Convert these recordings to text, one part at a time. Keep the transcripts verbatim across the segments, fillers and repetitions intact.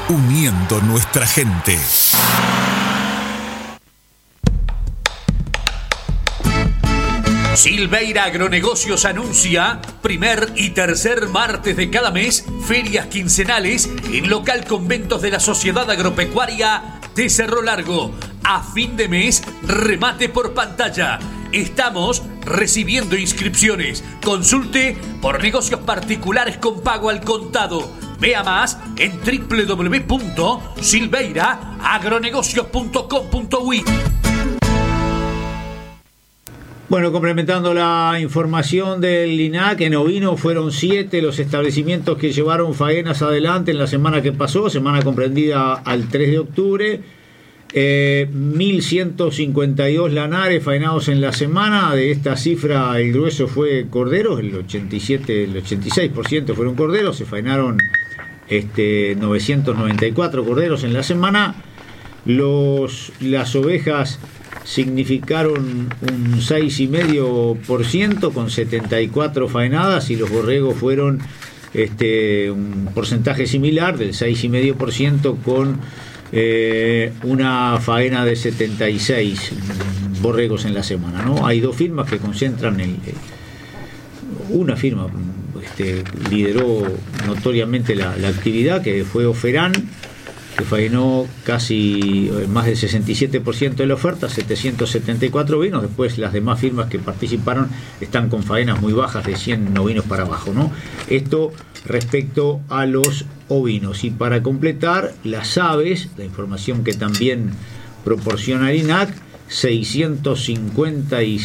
uniendo nuestra gente. Silveira Agronegocios anuncia primer y tercer martes de cada mes ferias quincenales en local conventos de la Sociedad Agropecuaria de Cerro Largo. A fin de mes, remate por pantalla. Estamos recibiendo inscripciones. Consulte por negocios particulares con pago al contado. Vea más en doble u doble u doble u punto silveira agronegocios punto com punto uy. Bueno, complementando la información del I N A C, en ovino fueron siete los establecimientos que llevaron faenas adelante en la semana que pasó, semana comprendida al tres de octubre. Eh, mil ciento cincuenta y dos lanares faenados en la semana. De esta cifra el grueso fue corderos, el ochenta y siete, el ochenta y seis por ciento fueron corderos. Se faenaron este, novecientos noventa y cuatro corderos en la semana. Los, las ovejas significaron un seis coma cinco por ciento con setenta y cuatro faenadas, y los borregos fueron este, un porcentaje similar del seis coma cinco por ciento con eh, una faena de setenta y seis borregos en la semana, ¿no? Hay dos firmas que concentran el, una firma este, lideró notoriamente la, la actividad, que fue Oferán, que faenó casi más del sesenta y siete por ciento de la oferta, setecientos setenta y cuatro ovinos. Después las demás firmas que participaron están con faenas muy bajas de cien ovinos para abajo, ¿no? Esto respecto a los ovinos. Y para completar, las aves, la información que también proporciona el I N A C, seiscientos cincuenta mil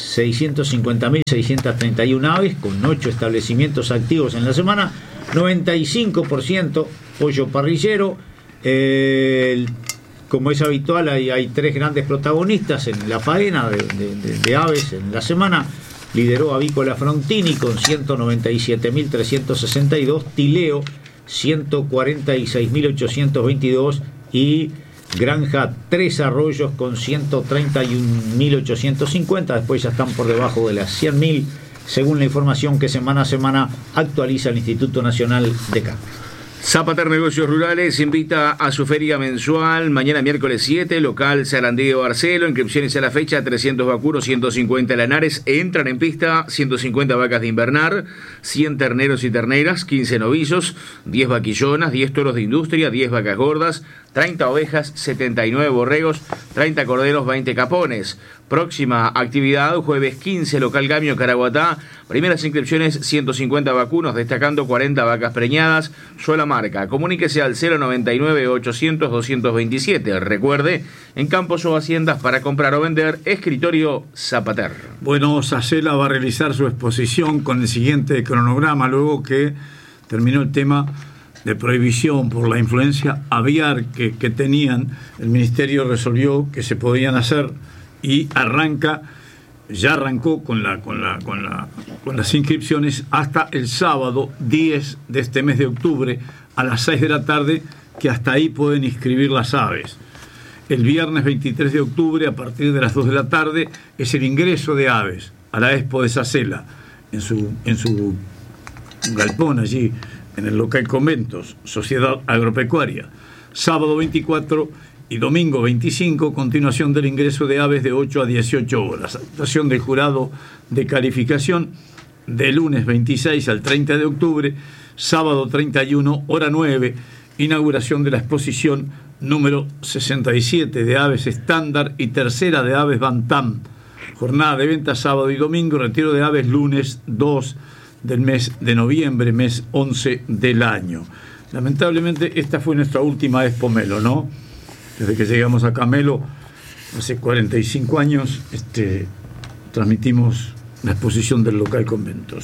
seiscientos treinta y una aves, con ocho establecimientos activos en la semana, noventa y cinco por ciento pollo parrillero. Eh, como es habitual, hay, hay tres grandes protagonistas en la faena de, de, de, de aves en la semana. Lideró Avícola Frontini con ciento noventa y siete mil trescientos sesenta y dos, Tileo ciento cuarenta y seis mil ochocientos veintidós y Granja Tres Arroyos con ciento treinta y un mil ochocientos cincuenta. Después ya están por debajo de las cien mil, según la información que semana a semana actualiza el Instituto Nacional de Campo. Zapater Negocios Rurales invita a su feria mensual mañana miércoles siete, local Sarandí Barcelo. Inscripciones a la fecha: trescientos vacunos, ciento cincuenta lanares. Entran en pista ciento cincuenta vacas de invernar, cien terneros y terneras, quince novillos, diez vaquillonas, diez toros de industria, diez vacas gordas, treinta ovejas, setenta y nueve borregos, treinta corderos, veinte capones. Próxima actividad, jueves quince, local Gamio Caraguatá. Primeras inscripciones, ciento cincuenta vacunos, destacando cuarenta vacas preñadas. Sola marca. Comuníquese al cero noventa y nueve, ochocientos, doscientos veintisiete. Recuerde, en campos o haciendas para comprar o vender, Escritorio Zapater. Bueno, Sacela va a realizar su exposición con el siguiente cronograma, luego que terminó el tema de prohibición por la influencia aviar que, que tenían. El Ministerio resolvió que se podían hacer y arranca, ya arrancó con la, con la, con la, con las inscripciones hasta el sábado diez de este mes de octubre a las seis de la tarde, que hasta ahí pueden inscribir las aves. El viernes veintitrés de octubre, a partir de las dos de la tarde, es el ingreso de aves a la Expo de Sacela, en su, en su galpón allí, en el local Conventos, Sociedad Agropecuaria. Sábado veinticuatro y domingo veinticinco, continuación del ingreso de aves de ocho a dieciocho horas. Actuación del jurado de calificación de lunes veintiséis al treinta de octubre, sábado treinta y uno, hora nueve, inauguración de la exposición número sesenta y siete de aves estándar y tercera de aves Bantam. Jornada de venta sábado y domingo, retiro de aves lunes dos del mes de noviembre, mes once del año. Lamentablemente esta fue nuestra última Expo Melo, ¿no? Desde que llegamos a Camelo hace cuarenta y cinco años, este, transmitimos la exposición del local Conventos.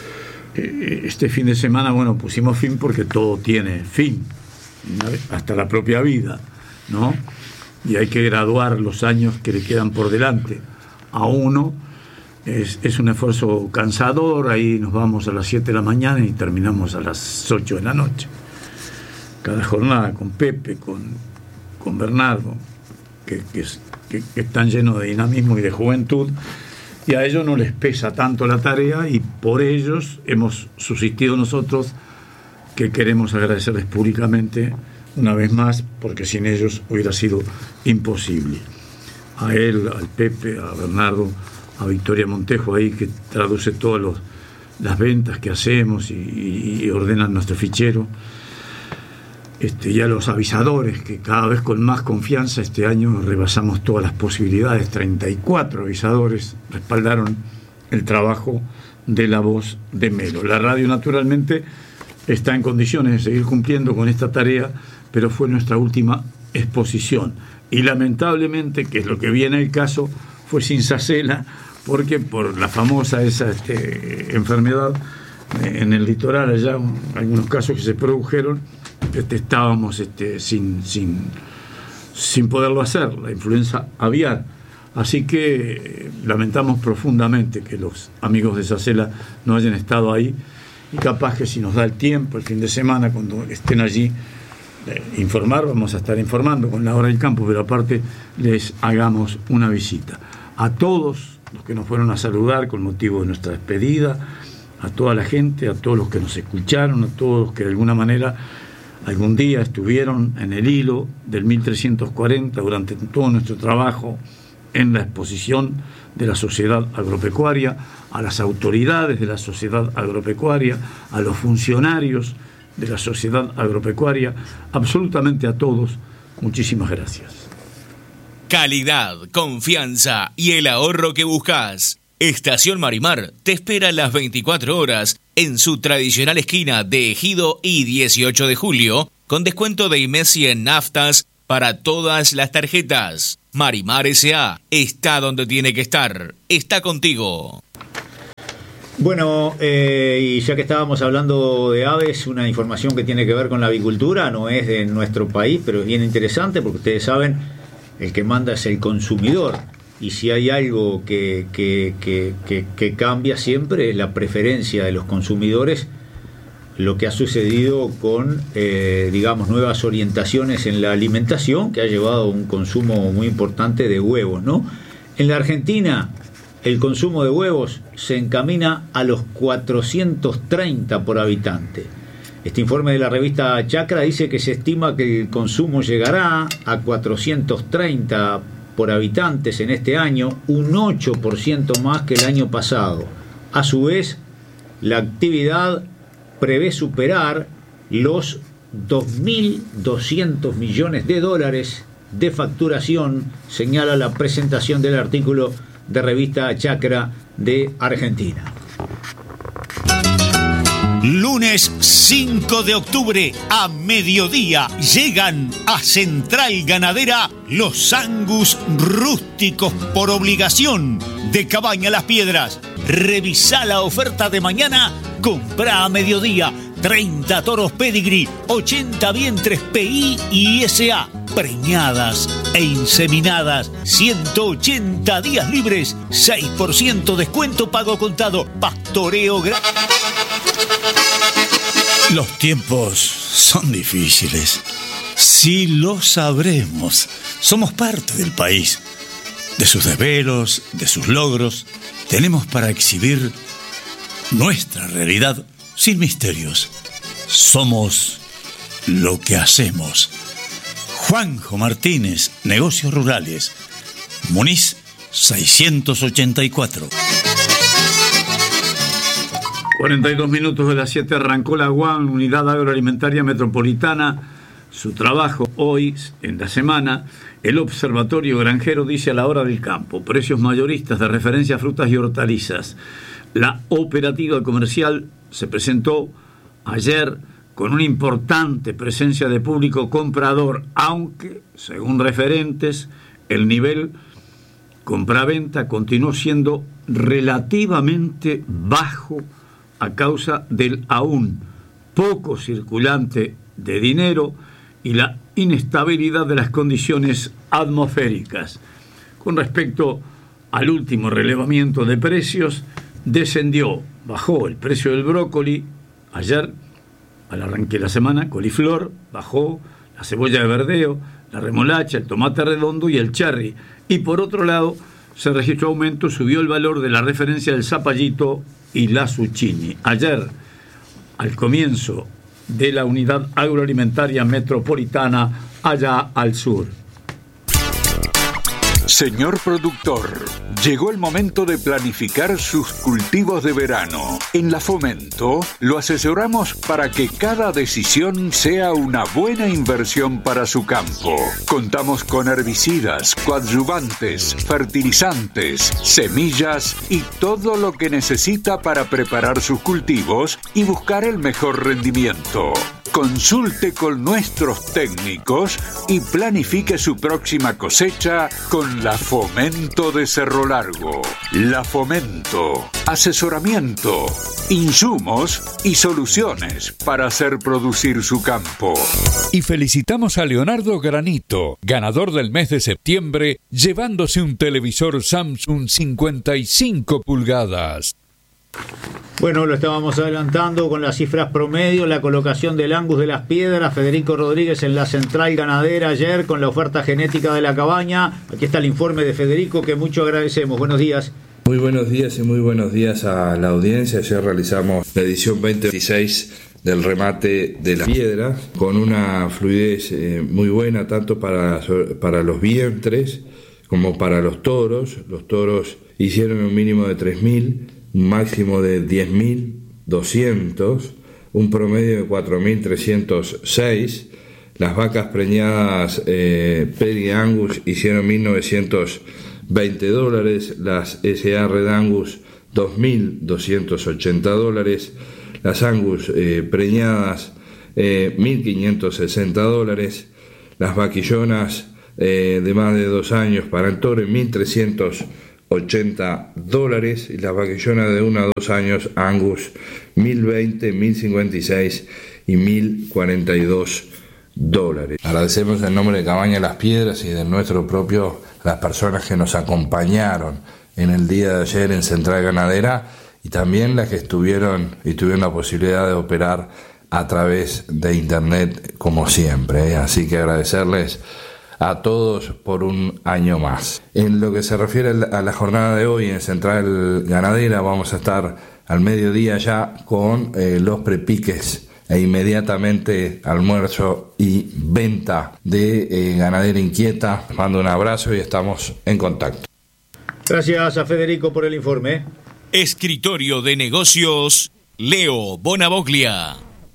Este fin de semana, bueno, pusimos fin porque todo tiene fin, hasta la propia vida, ¿no? Y hay que graduar los años que le quedan por delante a uno. Es, es un esfuerzo cansador. Ahí nos vamos a las siete de la mañana y terminamos a las ocho de la noche. Cada jornada con Pepe, con con Bernardo, que, que, que, que están llenos de dinamismo y de juventud, y a ellos no les pesa tanto la tarea, y por ellos hemos subsistido nosotros, que queremos agradecerles públicamente una vez más, porque sin ellos hubiera sido imposible. A él, al Pepe, a Bernardo, a Victoria Montejo ahí, que traduce todas los, las ventas que hacemos y, y, y ordena nuestro fichero. Este, y a los avisadores, que cada vez con más confianza este año rebasamos todas las posibilidades. treinta y cuatro avisadores respaldaron el trabajo de La Voz de Melo. La radio, naturalmente, está en condiciones de seguir cumpliendo con esta tarea, pero fue nuestra última exposición. Y lamentablemente, que es lo que viene el caso, fue sin Sacela, porque por la famosa esa este, enfermedad eh, en el litoral, allá, algunos casos que se produjeron, este, estábamos este, sin, sin, sin poderlo hacer, la influenza aviar. Así que eh, lamentamos profundamente que los amigos de Sacela no hayan estado ahí, y capaz que si nos da el tiempo, el fin de semana, cuando estén allí, eh, informar, vamos a estar informando con la hora del campo, pero aparte les hagamos una visita. A todos los que nos fueron a saludar con motivo de nuestra despedida, a toda la gente, a todos los que nos escucharon, a todos los que de alguna manera algún día estuvieron en el hilo del mil trescientos cuarenta durante todo nuestro trabajo en la exposición de la sociedad agropecuaria, a las autoridades de la sociedad agropecuaria, a los funcionarios de la sociedad agropecuaria, absolutamente a todos, muchísimas gracias. Calidad, confianza y el ahorro que buscas. Estación Marimar te espera las veinticuatro horas en su tradicional esquina de Ejido y dieciocho de julio, con descuento de IMESI en naftas para todas las tarjetas. Marimar S A está donde tiene que estar. Está contigo. Bueno, eh, y ya que estábamos hablando de aves, una información que tiene que ver con la avicultura, no es de nuestro país, pero es bien interesante porque ustedes saben, el que manda es el consumidor. Y si hay algo que, que, que, que, que cambia siempre es la preferencia de los consumidores, lo que ha sucedido con, eh, digamos, nuevas orientaciones en la alimentación, que ha llevado a un consumo muy importante de huevos, ¿no? En la Argentina, el consumo de huevos se encamina a los cuatrocientos treinta por habitante. Este informe de la revista Chacra dice que se estima que el consumo llegará a cuatrocientos treinta por habitantes en este año, un ocho por ciento más que el año pasado. A su vez, la actividad prevé superar los dos mil doscientos millones de dólares de facturación, señala la presentación del artículo de revista Chacra de Argentina. Lunes cinco de octubre a mediodía llegan a Central Ganadera los Angus rústicos por obligación de Cabaña Las Piedras. Revisá la oferta de mañana, comprá a mediodía treinta toros pedigree, ochenta vientres P I y S A, preñadas e inseminadas, ciento ochenta días libres, seis por ciento descuento pago contado, pastoreo gratis. Los tiempos son difíciles. Sí lo sabremos. Somos parte del país. De sus desvelos, de sus logros, tenemos para exhibir nuestra realidad sin misterios. Somos lo que hacemos. Juanjo Martínez, Negocios Rurales. Muniz seiscientos ochenta y cuatro. cuarenta y dos minutos de las siete arrancó la U A M, Unidad Agroalimentaria Metropolitana, su trabajo hoy, en la semana. El Observatorio Granjero dice a la hora del campo, precios mayoristas de referencia a frutas y hortalizas. La operativa comercial se presentó ayer con una importante presencia de público comprador, aunque, según referentes, el nivel compra-venta continuó siendo relativamente bajo a causa del aún poco circulante de dinero y la inestabilidad de las condiciones atmosféricas. Con respecto al último relevamiento de precios, descendió, bajó el precio del brócoli ayer, al arranque de la semana, coliflor, bajó la cebolla de verdeo, la remolacha, el tomate redondo y el cherry. Y por otro lado, se registró aumento, subió el valor de la referencia del zapallito y la zucchini. Ayer, al comienzo de la Unidad Agroalimentaria Metropolitana allá al sur. Señor productor, llegó el momento de planificar sus cultivos de verano. En la Fomento lo asesoramos para que cada decisión sea una buena inversión para su campo. Contamos con herbicidas, coadyuvantes, fertilizantes, semillas y todo lo que necesita para preparar sus cultivos y buscar el mejor rendimiento. Consulte con nuestros técnicos y planifique su próxima cosecha con la Fomento de Cerro Largo. La Fomento, asesoramiento, insumos y soluciones para hacer producir su campo. Y felicitamos a Leonardo Granito, ganador del mes de septiembre, llevándose un televisor Samsung cincuenta y cinco pulgadas. Bueno, lo estábamos adelantando con las cifras promedio, la colocación del Angus de las Piedras, Federico Rodríguez en la central ganadera ayer con la oferta genética de la cabaña. Aquí está el informe de Federico que mucho agradecemos. Buenos días. Muy buenos días y muy buenos días a la audiencia. Ayer realizamos la edición veinte veintiséis del remate de las piedras con una fluidez eh, muy buena tanto para, para los vientres como para los toros. Los toros hicieron un mínimo de tres mil, un máximo de diez mil doscientos, un promedio de cuatro mil trescientos seis. Las vacas preñadas eh, Peri Angus hicieron mil novecientos veinte dólares, las S A Red Angus dos mil doscientos ochenta dólares, las Angus eh, preñadas eh, mil quinientos sesenta dólares, las vaquillonas eh, de más de dos años para el toro mil trescientos ochenta dólares y las vaquillonas de uno a dos años Angus mil veinte, mil cincuenta y seis y mil cuarenta y dos dólares. Agradecemos en nombre de Cabaña Las Piedras y de nuestro propio las personas que nos acompañaron en el día de ayer en Central Ganadera y también las que estuvieron y tuvieron la posibilidad de operar a través de internet como siempre, ¿eh? Así que agradecerles a todos por un año más. En lo que se refiere a la jornada de hoy en Central Ganadera, vamos a estar al mediodía ya con eh, los prepiques e inmediatamente almuerzo y venta de eh, Ganadera Inquieta. Les mando un abrazo y estamos en contacto. Gracias a Federico por el informe. Escritorio de Negocios, Leo Bonavoglia.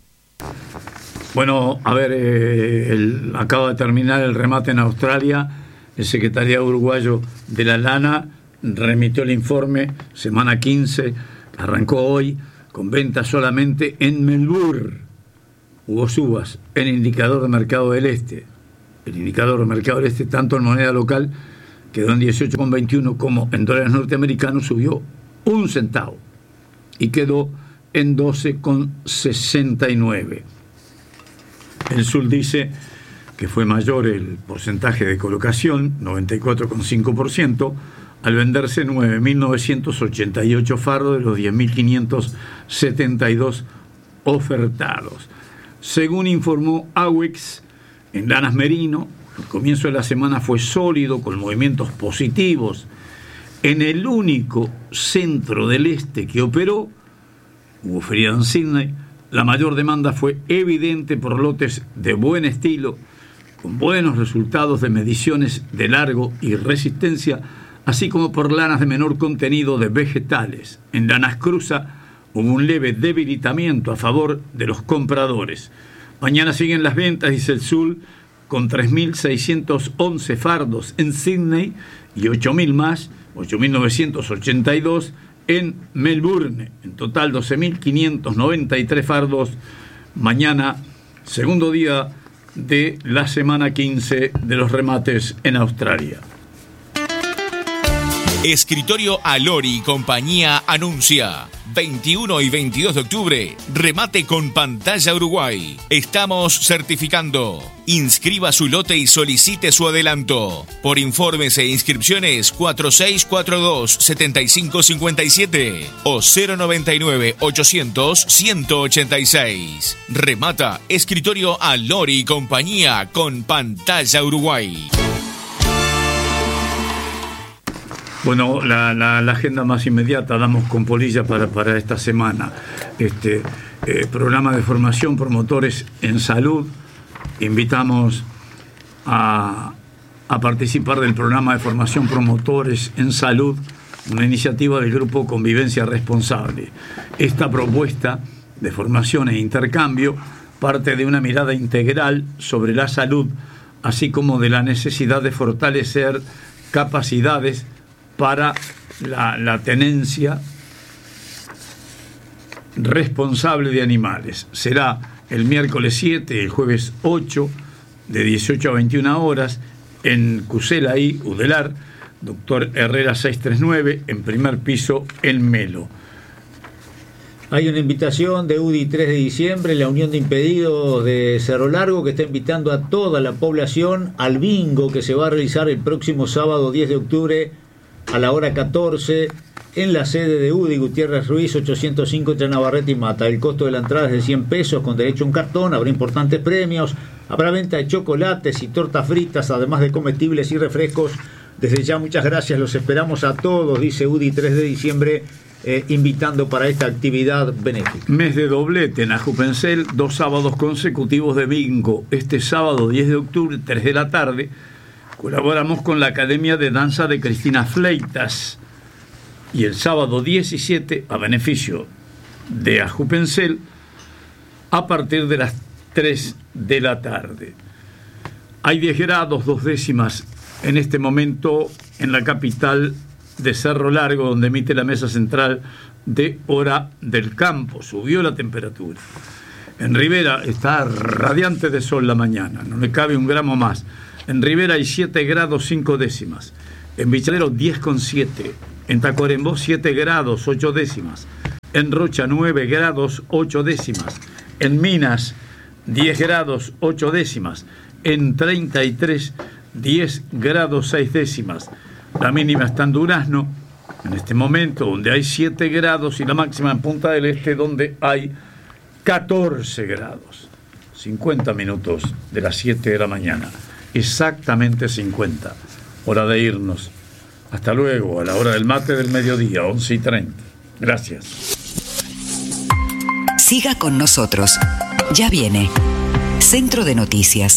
Bueno, a ver, eh, el, acaba de terminar el remate en Australia. El secretariado uruguayo de la lana remitió el informe, semana quince, arrancó hoy, con ventas solamente en Melbourne. Hubo subas en el indicador de mercado del este. El indicador de mercado del este, tanto en moneda local, quedó en dieciocho con veintiuno, como en dólares norteamericanos subió un centavo y quedó en doce con sesenta y nueve. El sur dice que fue mayor el porcentaje de colocación, noventa y cuatro coma cinco por ciento, al venderse nueve mil novecientos ochenta y ocho fardos de los diez mil quinientos setenta y dos ofertados. Según informó AWEX, en lanas merino, el comienzo de la semana fue sólido, con movimientos positivos. En el único centro del este que operó, hubo feriado en Sydney, la mayor demanda fue evidente por lotes de buen estilo, con buenos resultados de mediciones de largo y resistencia, así como por lanas de menor contenido de vegetales. En lanas cruza hubo un leve debilitamiento a favor de los compradores. Mañana siguen las ventas, dice el Sul, con tres mil seiscientos once fardos en Sydney y ocho mil más, ocho mil novecientos ochenta y dos en Melbourne. En total doce mil quinientos noventa y tres fardos. Mañana, segundo día de la semana quince de los remates en Australia. Escritorio Alori y compañía anuncia veintiuno y veintidós de octubre, remate con pantalla Uruguay. Estamos certificando. Inscriba su lote y solicite su adelanto. Por informes e inscripciones cuatro seis cuatro dos, siete cinco cinco siete o cero noventa y nueve, ochocientos, ciento ochenta y seis. Remata Escritorio Alori y compañía con pantalla Uruguay. Bueno, la, la, la agenda más inmediata, damos con polilla para, para esta semana. Este, eh, programa de formación promotores en salud. Invitamos a, a participar del programa de formación promotores en salud, una iniciativa del Grupo Convivencia Responsable. Esta propuesta de formación e intercambio parte de una mirada integral sobre la salud, así como de la necesidad de fortalecer capacidades para la, la tenencia responsable de animales. Será el miércoles siete, el jueves ocho, de dieciocho a veintiuna horas, en Cuselaí, Udelar, Doctor Herrera seiscientos treinta y nueve, en primer piso, en Melo. Hay una invitación de U D I tres de diciembre, la Unión de Impedidos de Cerro Largo, que está invitando a toda la población al bingo que se va a realizar el próximo sábado diez de octubre a la hora catorce en la sede de U D I Gutiérrez Ruiz ochocientos cinco entre Navarrete y Mata. El costo de la entrada es de cien pesos con derecho a un cartón, habrá importantes premios, habrá venta de chocolates y tortas fritas, además de comestibles y refrescos. Desde ya muchas gracias, los esperamos a todos, dice U D I tres de diciembre, eh, invitando para esta actividad benéfica. Mes de doblete en Ajupencel, dos sábados consecutivos de bingo. Este sábado diez de octubre, tres de la tarde, colaboramos con la Academia de Danza de Cristina Fleitas. Y el sábado diecisiete, a beneficio de Ajupencel, a partir de las tres de la tarde. Hay diez grados, dos décimas en este momento en la capital de Cerro Largo, donde emite la mesa central de Hora del Campo. Subió la temperatura. En Rivera está radiante de sol la mañana, no le cabe un gramo más. En Rivera hay siete grados, cinco décimas. En Vichalero diez coma siete. En Tacuarembó siete grados, ocho décimas. En Rocha nueve grados, ocho décimas. En Minas diez grados, ocho décimas. En treinta y tres, diez grados, seis décimas. La mínima está en Durazno, en este momento, donde hay siete grados, y la máxima en Punta del Este, donde hay catorce grados. cincuenta minutos de las siete de la mañana. Exactamente cincuenta. Hora de irnos. Hasta luego, a la hora del mate del mediodía, once y treinta. Gracias. Siga con nosotros. Ya viene Centro de Noticias.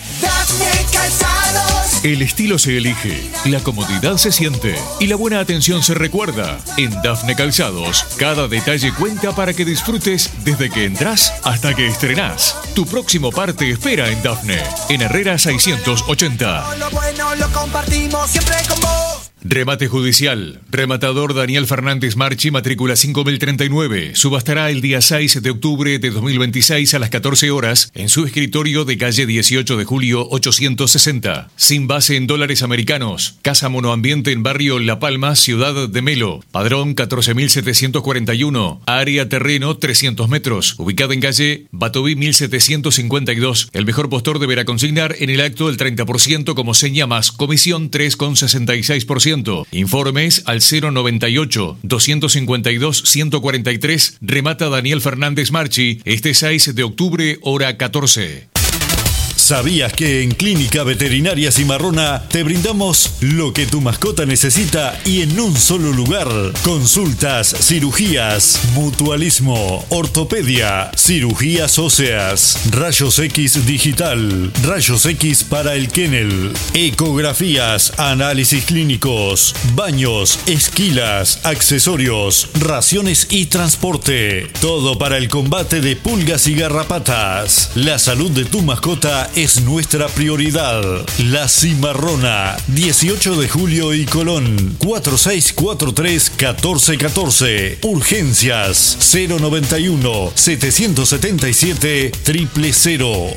El estilo se elige, la comodidad se siente y la buena atención se recuerda. En Dafne Calzados, cada detalle cuenta para que disfrutes desde que entras hasta que estrenás. Tu próximo par te espera en Dafne, en Herrera seiscientos ochenta. Lo bueno lo compartimos siempre con vos. Remate judicial. Rematador Daniel Fernández Marchi, matrícula cinco mil treinta y nueve. Subastará el día seis de octubre de dos mil veintiséis a las catorce horas en su escritorio de calle dieciocho de julio ochocientos sesenta. Sin base en dólares americanos. Casa monoambiente en barrio La Palma, ciudad de Melo. Padrón catorce mil setecientos cuarenta y uno. Área terreno trescientos metros. Ubicada en calle Batoví mil setecientos cincuenta y dos. El mejor postor deberá consignar en el acto el treinta por ciento como seña más comisión tres coma sesenta y seis por ciento. Informes al cero noventa y ocho, doscientos cincuenta y dos, ciento cuarenta y tres. Remata Daniel Fernández Marchi este seis de octubre, hora catorce. ¿Sabías que en Clínica Veterinaria Cimarrona te brindamos lo que tu mascota necesita y en un solo lugar? Consultas, cirugías, mutualismo, ortopedia, cirugías óseas, rayos X digital, rayos X para el kennel, ecografías, análisis clínicos, baños, esquilas, accesorios, raciones y transporte. Todo para el combate de pulgas y garrapatas. La salud de tu mascota es nuestra prioridad. La Cimarrona, dieciocho de julio y Colón, cuatro seis cuatro tres, uno cuatro uno cuatro. Urgencias cero noventa y uno, setecientos setenta y siete, cero cero cero.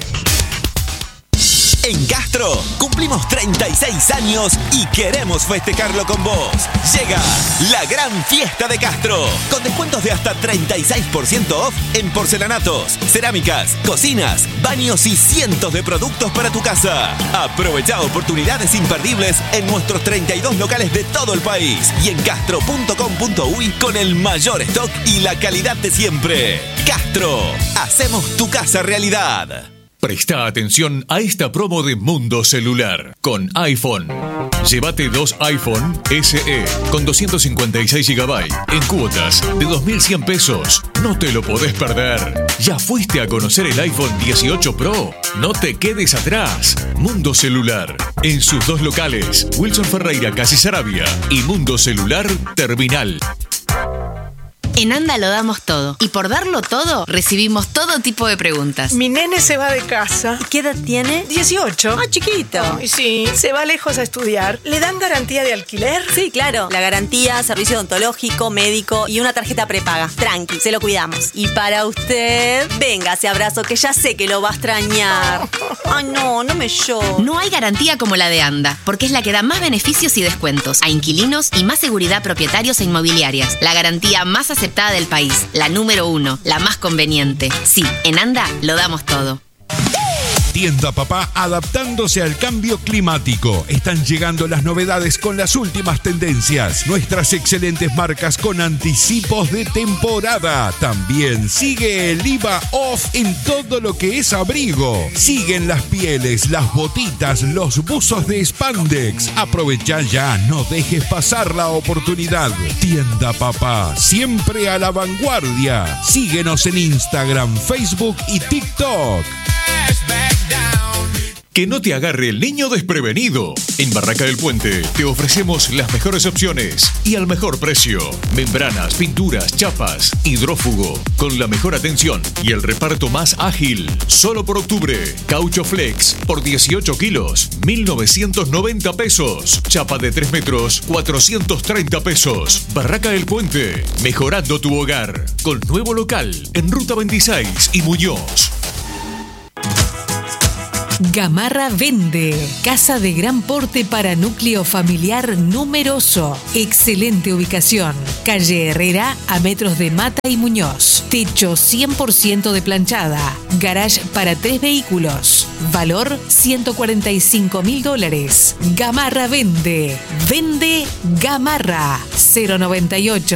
En Castro cumplimos treinta y seis años y queremos festejarlo con vos. Llega la gran fiesta de Castro, con descuentos de hasta treinta y seis por ciento off en porcelanatos, cerámicas, cocinas, baños y cientos de productos para tu casa. Aprovecha oportunidades imperdibles en nuestros treinta y dos locales de todo el país y en castro punto com punto uy con el mayor stock y la calidad de siempre. Castro, hacemos tu casa realidad. Presta atención a esta promo de Mundo Celular. Con iPhone, Llévate dos iPhone S E con doscientos cincuenta y seis gigabytes en cuotas de dos mil cien pesos. No te lo podés perder. ¿Ya fuiste a conocer el iPhone dieciocho Pro? No te quedes atrás. Mundo Celular, en sus dos locales, Wilson Ferreira, Casi Sarabia y Mundo Celular Terminal. En ANDA lo damos todo. Y por darlo todo, recibimos todo tipo de preguntas. Mi nene se va de casa. ¿Qué edad tiene? dieciocho. Ah, chiquito. Ay, sí, se va lejos a estudiar. ¿Le dan garantía de alquiler? Sí, claro. La garantía, servicio odontológico, médico y una tarjeta prepaga. Tranqui, se lo cuidamos. Y para usted, venga ese abrazo que ya sé que lo va a extrañar. Ay, no, no me lloro. No hay garantía como la de ANDA, porque es la que da más beneficios y descuentos a inquilinos y más seguridad a propietarios e inmobiliarias. La garantía más aceptada del país, la número uno, la más conveniente. Sí, en ANDA lo damos todo. Tienda Papá, adaptándose al cambio climático. Están llegando las novedades con las últimas tendencias. Nuestras excelentes marcas con anticipos de temporada. También sigue el I V A off en todo lo que es abrigo. Siguen las pieles, las botitas, los buzos de spandex. Aprovecha ya, no dejes pasar la oportunidad. Tienda Papá, siempre a la vanguardia. Síguenos en Instagram, Facebook y TikTok. Que no te agarre el niño desprevenido. En Barraca del Puente te ofrecemos las mejores opciones y al mejor precio. Membranas, pinturas, chapas, hidrófugo, con la mejor atención y el reparto más ágil. Solo por octubre, Caucho Flex por dieciocho kilos, mil novecientos noventa pesos. Chapa de tres metros, cuatrocientos treinta pesos. Barraca del Puente, mejorando tu hogar. Con nuevo local en Ruta veintiséis y Muñoz. Gamarra vende. Casa de gran porte para núcleo familiar numeroso. Excelente ubicación. Calle Herrera, a metros de Mata y Muñoz. Techo cien por ciento de planchada. Garage para tres vehículos. Valor ciento cuarenta y cinco mil dólares. Gamarra vende. Vende Gamarra. cero noventa y ocho,